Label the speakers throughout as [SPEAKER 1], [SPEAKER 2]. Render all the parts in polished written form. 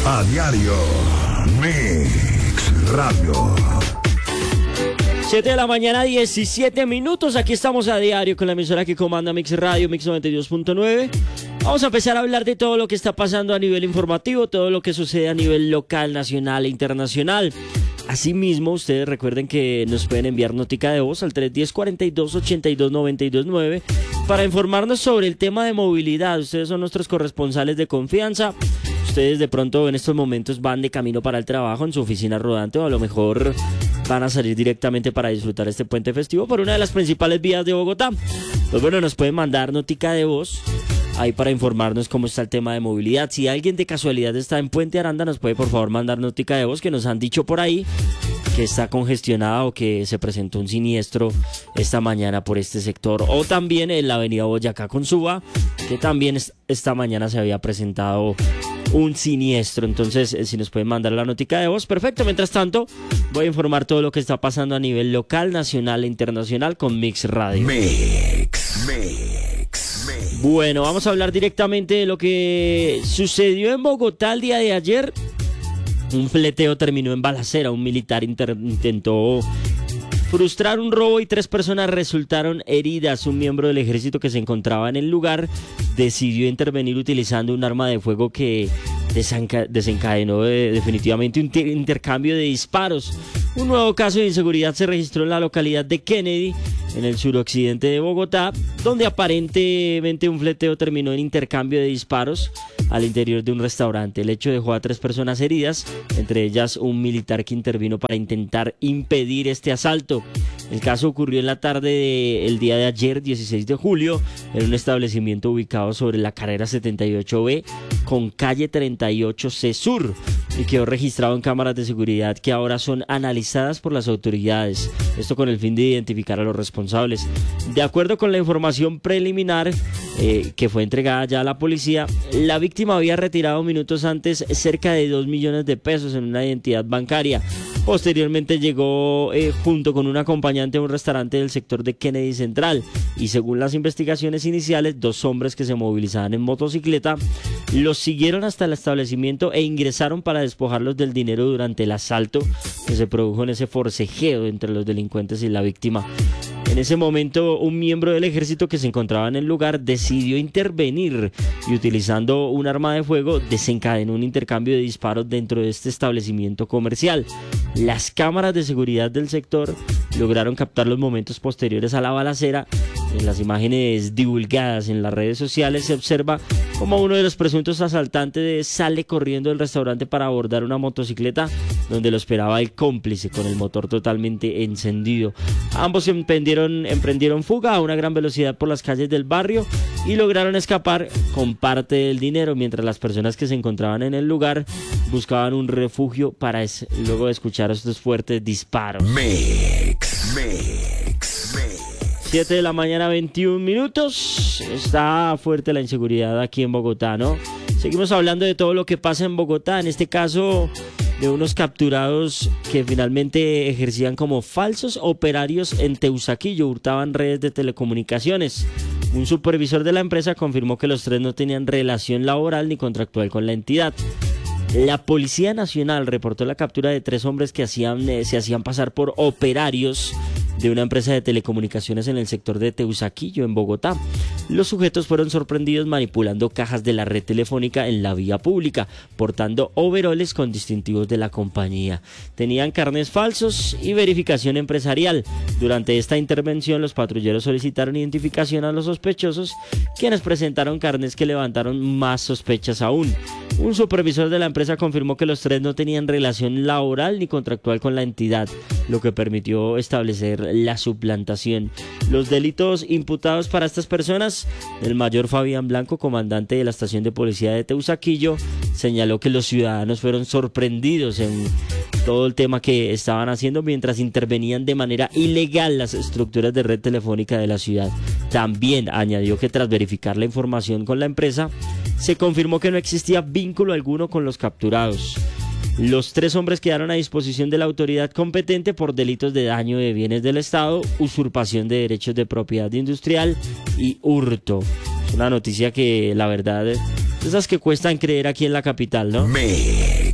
[SPEAKER 1] A diario, Mix Radio.
[SPEAKER 2] 7 de la mañana, 17 minutos. Aquí estamos a diario con la emisora que comanda Mix Radio, Mix 92.9. Vamos a empezar a hablar de todo lo que está pasando a nivel informativo, todo lo que sucede a nivel local, nacional e internacional. Asimismo, ustedes recuerden que nos pueden enviar notica de voz al 310-42-82-92-9 para informarnos sobre el tema de movilidad. Ustedes son nuestros corresponsales de confianza. Ustedes de pronto en estos momentos van de camino para el trabajo en su oficina rodante, o a lo mejor van a salir directamente para disfrutar este puente festivo por una de las principales vías de Bogotá. Pues bueno, nos pueden mandar notica de voz ahí para informarnos cómo está el tema de movilidad. Si alguien de casualidad está en Puente Aranda, nos puede por favor mandar notica de voz, que nos han dicho por ahí que está congestionada o que se presentó un siniestro esta mañana por este sector, o también en la avenida Boyacá con Suba, que también esta mañana se había presentado un siniestro. Entonces, si nos pueden mandar la notica de voz, perfecto. Mientras tanto, voy a informar todo lo que está pasando a nivel local, nacional e internacional con Mix Radio.
[SPEAKER 1] Mix.
[SPEAKER 2] Bueno, vamos a hablar directamente de lo que sucedió en Bogotá el día de ayer. Un fleteo terminó en balacera. Un militar intentó frustrar un robo y 3 personas resultaron heridas. Un miembro del ejército que se encontraba en el lugar decidió intervenir utilizando un arma de fuego que desencadenó definitivamente un intercambio de disparos. Un nuevo caso de inseguridad se registró en la localidad de Kennedy, en el suroccidente de Bogotá, donde aparentemente un fleteo terminó en intercambio de disparos al interior de un restaurante. El hecho dejó a 3 personas heridas, entre ellas un militar que intervino para intentar impedir este asalto. El caso ocurrió en la tarde del día de ayer, 16 de julio, en un establecimiento ubicado sobre la carrera 78B con calle 38C Sur, y quedó registrado en cámaras de seguridad que ahora son analizadas por las autoridades. Esto con el fin de identificar a los responsables. De acuerdo con la información preliminar que fue entregada ya a la policía, la víctima había retirado minutos antes cerca de 2 millones de pesos en una entidad bancaria. Posteriormente llegó junto con un acompañante a un restaurante del sector de Kennedy Central, y según las investigaciones iniciales, 2 hombres que se movilizaban en motocicleta los siguieron hasta el establecimiento e ingresaron para despojarlos del dinero durante el asalto que se produjo en ese forcejeo entre los delincuentes y la víctima. En ese momento, un miembro del ejército que se encontraba en el lugar decidió intervenir y, utilizando un arma de fuego, desencadenó un intercambio de disparos dentro de este establecimiento comercial. Las cámaras de seguridad del sector lograron captar los momentos posteriores a la balacera. En las imágenes divulgadas en las redes sociales se observa como uno de los presuntos asaltantes sale corriendo del restaurante para abordar una motocicleta donde lo esperaba el cómplice con el motor totalmente encendido. Ambos emprendieron fuga a una gran velocidad por las calles del barrio y lograron escapar con parte del dinero, mientras las personas que se encontraban en el lugar buscaban un refugio para luego de escuchar estos fuertes disparos.
[SPEAKER 1] Mix.
[SPEAKER 2] 7 de la mañana, 21 minutos. Está fuerte la inseguridad aquí en Bogotá, ¿no? Seguimos hablando de todo lo que pasa en Bogotá, en este caso de unos capturados que finalmente ejercían como falsos operarios en Teusaquillo, hurtaban redes de telecomunicaciones. Un supervisor de la empresa confirmó que los 3 no tenían relación laboral ni contractual con la entidad. La Policía Nacional reportó la captura de 3 hombres que se hacían pasar por operarios de una empresa de telecomunicaciones en el sector de Teusaquillo, en Bogotá. Los sujetos fueron sorprendidos manipulando cajas de la red telefónica en la vía pública, portando overoles con distintivos de la compañía. Tenían carnés falsos y verificación empresarial. Durante esta intervención, los patrulleros solicitaron identificación a los sospechosos, quienes presentaron carnés que levantaron más sospechas aún. Un supervisor de la empresa confirmó que los 3 no tenían relación laboral ni contractual con la entidad, lo que permitió establecer la suplantación. Los delitos imputados para estas personas: el mayor Fabián Blanco, comandante de la estación de policía de Teusaquillo, señaló que los ciudadanos fueron sorprendidos en todo el tema que estaban haciendo mientras intervenían de manera ilegal las estructuras de red telefónica de la ciudad. También añadió que tras verificar la información con la empresa, se confirmó que no existía vínculo alguno con los capturados. Los 3 hombres quedaron a disposición de la autoridad competente por delitos de daño de bienes del Estado, usurpación de derechos de propiedad industrial y hurto. Es una noticia que, la verdad, esas que cuestan creer aquí en la capital, ¿no?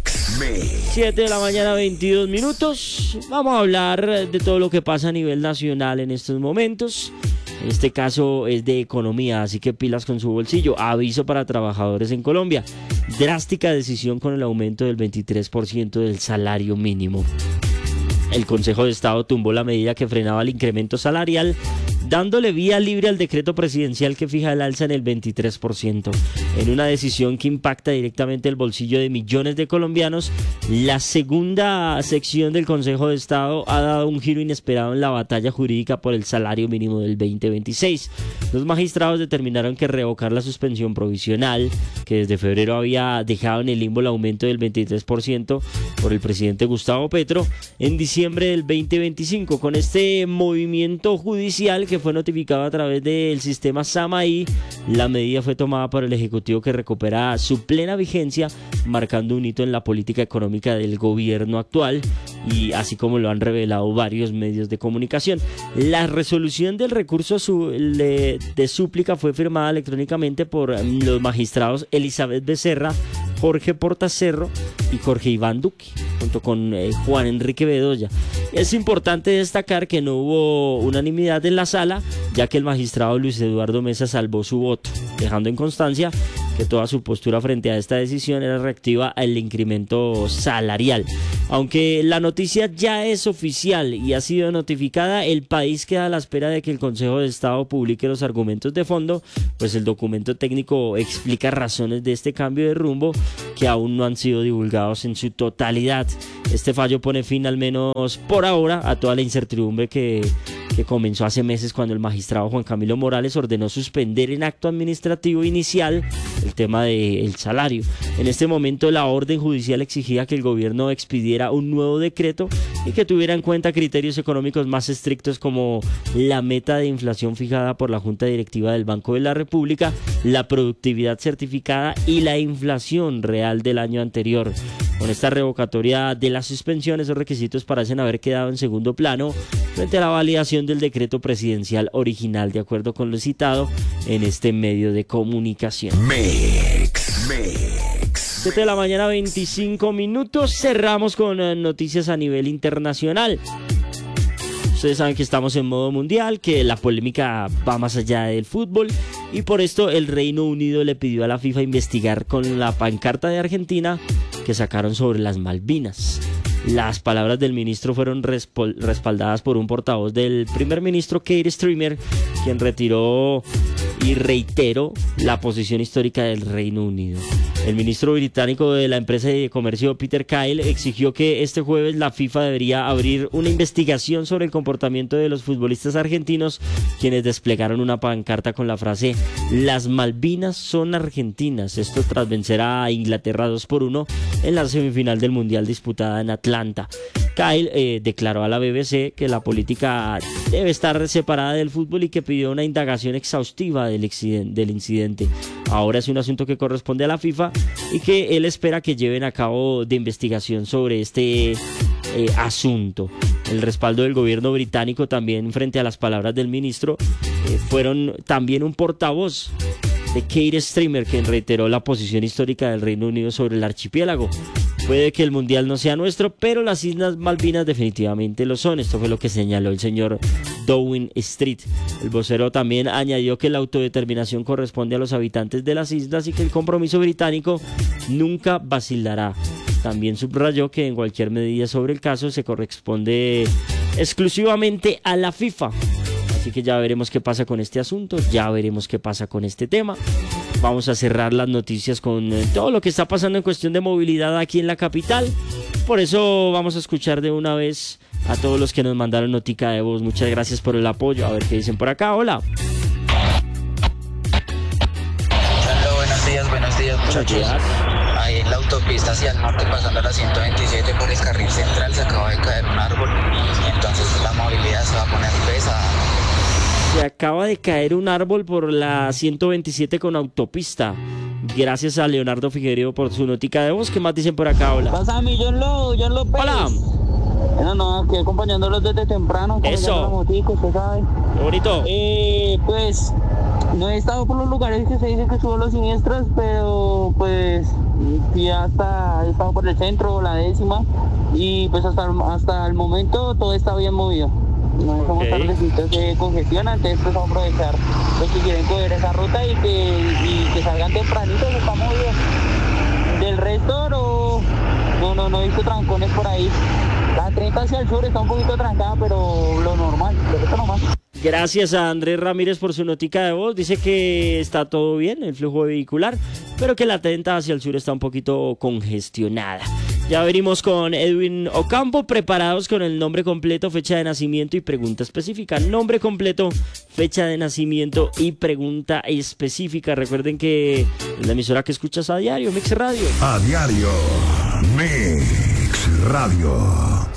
[SPEAKER 2] 7 de la mañana, 22 minutos. Vamos a hablar de todo lo que pasa a nivel nacional en estos momentos. En este caso es de economía, así que pilas con su bolsillo. Aviso para trabajadores en Colombia. Drástica decisión con el aumento del 23% del salario mínimo. El Consejo de Estado tumbó la medida que frenaba el incremento salarial, dándole vía libre al decreto presidencial que fija el alza en el 23%. En una decisión que impacta directamente el bolsillo de millones de colombianos, la segunda sección del Consejo de Estado ha dado un giro inesperado en la batalla jurídica por el salario mínimo del 2026. Los magistrados determinaron que revocar la suspensión provisional, que desde febrero había dejado en el limbo el aumento del 23% por el presidente Gustavo Petro, en diciembre del 2025. Con este movimiento judicial que fue notificado a través del sistema SAMAI, la medida fue tomada por el Ejecutivo, que recupera su plena vigencia, marcando un hito en la política económica del gobierno actual, y así como lo han revelado varios medios de comunicación. La resolución del recurso de súplica fue firmada electrónicamente por los magistrados Elizabeth Becerra, Jorge Portacerro y Jorge Iván Duque, junto con Juan Enrique Bedoya. Es importante destacar que no hubo unanimidad en la sala, ya que el magistrado Luis Eduardo Mesa salvó su voto, dejando en constancia que toda su postura frente a esta decisión era reactiva al incremento salarial. Aunque la noticia ya es oficial y ha sido notificada, el país queda a la espera de que el Consejo de Estado publique los argumentos de fondo, pues el documento técnico explica razones de este cambio de rumbo que aún no han sido divulgados en su totalidad. Este fallo pone fin, al menos por ahora, a toda la incertidumbre que comenzó hace meses, cuando el magistrado Juan Camilo Morales ordenó suspender en acto administrativo inicial el tema del salario. En este momento, la orden judicial exigía que el gobierno expidiera un nuevo decreto y que tuviera en cuenta criterios económicos más estrictos, como la meta de inflación fijada por la Junta Directiva del Banco de la República, la productividad certificada y la inflación real del año anterior. Con esta revocatoria de la suspensión, esos requisitos parecen haber quedado en segundo plano frente a la validación del decreto presidencial original, de acuerdo con lo citado en este medio de comunicación. 7 de la mañana, 25 minutos. Cerramos con noticias a nivel internacional. Ustedes saben que estamos en modo mundial, que la polémica va más allá del fútbol, y por esto el Reino Unido le pidió a la FIFA investigar con la pancarta de Argentina que sacaron sobre las Malvinas. Las palabras del ministro fueron respaldadas por un portavoz del primer ministro, Keir Starmer, quien retiró y reiteró la posición histórica del Reino Unido. El ministro británico de la empresa de comercio, Peter Kyle, exigió que este jueves la FIFA debería abrir una investigación sobre el comportamiento de los futbolistas argentinos, quienes desplegaron una pancarta con la frase "Las Malvinas son argentinas", esto tras vencer a Inglaterra 2-1 en la semifinal del Mundial disputada en Atlanta. Kyle declaró a la BBC que la política debe estar separada del fútbol y que pidió una indagación exhaustiva del incidente. Ahora es un asunto que corresponde a la FIFA y que él espera que lleven a cabo de investigación sobre este asunto. El respaldo del gobierno británico también frente a las palabras del ministro fueron también un portavoz de Keir Starmer, quien reiteró la posición histórica del Reino Unido sobre el archipiélago. Puede que el mundial no sea nuestro, pero las Islas Malvinas definitivamente lo son. Esto fue lo que señaló el señor Downing Street. El vocero también añadió que la autodeterminación corresponde a los habitantes de las islas y que el compromiso británico nunca vacilará. También subrayó que en cualquier medida sobre el caso se corresponde exclusivamente a la FIFA. Así que ya veremos qué pasa con este asunto, ya veremos qué pasa con este tema. Vamos a cerrar las noticias con todo lo que está pasando en cuestión de movilidad aquí en la capital. Por eso vamos a escuchar de una vez a todos los que nos mandaron notica de voz. Muchas gracias por el apoyo. A ver qué dicen por acá. Hola.
[SPEAKER 3] Hola, buenos días. Muchachos. Ahí en la autopista hacia el norte, pasando a la 127 por el carril central, se acaba de caer un árbol. Entonces la movilidad se va a poner pesada.
[SPEAKER 2] Se acaba de caer un árbol por la 127 con autopista. Gracias a Leonardo Figueredo por su notica de voz. ¿Qué más dicen por acá? Hola.
[SPEAKER 4] Pásame, John López.
[SPEAKER 2] Hola.
[SPEAKER 4] No, aquí acompañándolos desde temprano.
[SPEAKER 2] Eso.
[SPEAKER 4] La motico, usted sabe.
[SPEAKER 2] Qué bonito.
[SPEAKER 4] Pues no he estado por los lugares que se dicen que subo los siniestros, pero pues fui hasta, he estado por el centro, la 10ª, y pues hasta el momento todo está bien movido. No somos tardecitos de congestión, entonces pues vamos a aprovechar los que quieren coger esa ruta y que salgan tempranito, que está movido. Del resto no he visto trancones por ahí. La 30 hacia el sur está un poquito trancada, pero lo normal, lo resto nomás.
[SPEAKER 2] Gracias a Andrés Ramírez por su notica de voz. Dice que está todo bien, el flujo vehicular, pero que la 30 hacia el sur está un poquito congestionada. Ya venimos con Edwin Ocampo, preparados con el nombre completo, fecha de nacimiento y pregunta específica. Nombre completo, fecha de nacimiento y pregunta específica. Recuerden que es la emisora que escuchas a diario, Mix Radio.
[SPEAKER 1] A diario, Mix Radio.